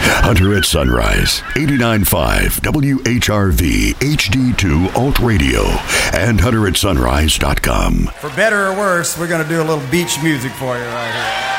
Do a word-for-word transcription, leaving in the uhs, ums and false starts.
Hunter at Sunrise, eighty-nine point five W H R V H D two Alt Radio, and hunter at sunrise dot com. For better or worse, we're going to do a little beach music for you right here.